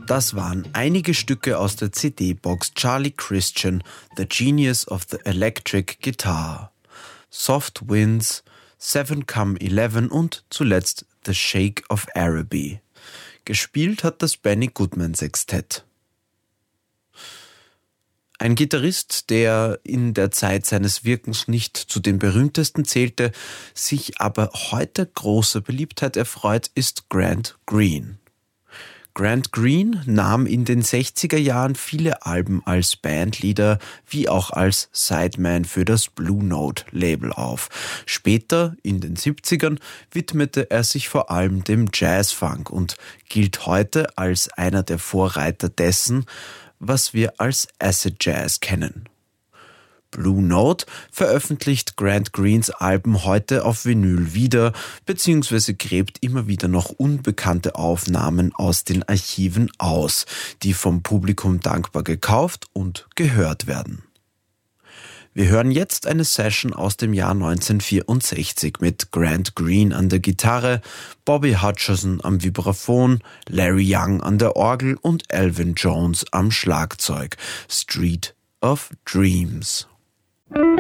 Das waren einige Stücke aus der CD-Box Charlie Christian, The Genius of the Electric Guitar. Soft Winds, Seven Come 11 und zuletzt The Shake of Araby. Gespielt hat das Benny Goodman Sextett. Ein Gitarrist, der in der Zeit seines Wirkens nicht zu den berühmtesten zählte, sich aber heute großer Beliebtheit erfreut, ist Grant Green. Grant Green nahm in den 60er Jahren viele Alben als Bandleader wie auch als Sideman für das Blue Note Label auf. Später, in den 70ern, widmete er sich vor allem dem Jazzfunk und gilt heute als einer der Vorreiter dessen, was wir als Acid Jazz kennen. Blue Note veröffentlicht Grant Greens Alben heute auf Vinyl wieder, beziehungsweise gräbt immer wieder noch unbekannte Aufnahmen aus den Archiven aus, die vom Publikum dankbar gekauft und gehört werden. Wir hören jetzt eine Session aus dem Jahr 1964 mit Grant Green an der Gitarre, Bobby Hutcherson am Vibraphon, Larry Young an der Orgel und Elvin Jones am Schlagzeug. Street of Dreams.